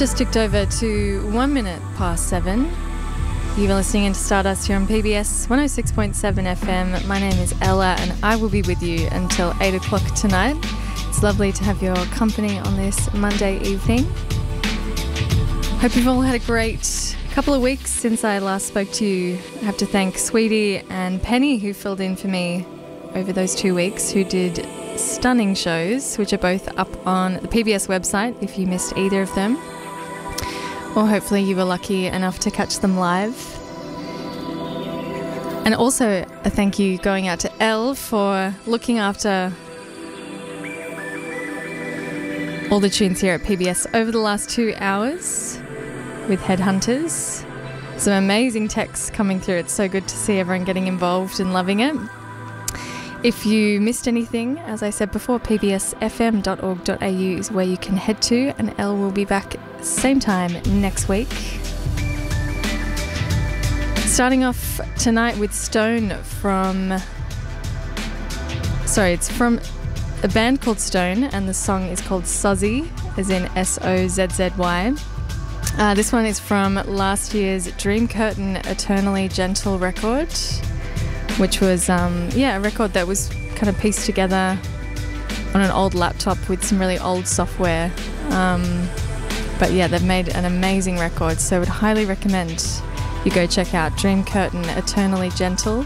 Just ticked over to 1 minute past 7. You are listening into Stardust here on PBS 106.7 FM. My name is Ella and I will be with you until 8 o'clock tonight. It's lovely to have your company on this Monday evening. Hope you've all had a great couple of weeks since I last spoke to you. I have to thank Sweetie and Penny who filled in for me over those 2 weeks, who did stunning shows, which are both up on the PBS website if you missed either of them. Or hopefully you were lucky enough to catch them live. And also a thank you going out to Elle for looking after all the tunes here at PBS over the last 2 hours with Headhunters. Some amazing texts coming through. It's so good to see everyone getting involved and loving it. If you missed anything, as I said before, pbsfm.org.au is where you can head to, and Elle will be back same time next week. Starting off tonight with Stone it's from a band called Stone, and the song is called Sozzy, as in S-O-Z-Z-Y. This one is from last year's Dream Curtain Eternally Gentle record, which was a record that was kind of pieced together on an old laptop with some really old software. But yeah, they've made an amazing record, so I would highly recommend you go check out Dream Curtain Eternally Gentle.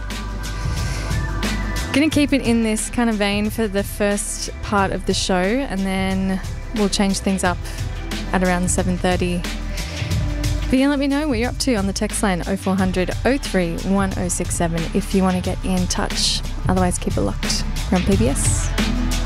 Gonna keep it in this kind of vein for the first part of the show, and then we'll change things up at around 7:30. But yeah, let me know what you're up to on the text line 0400 03 1067 if you want to get in touch. Otherwise, keep it locked. You're on PBS.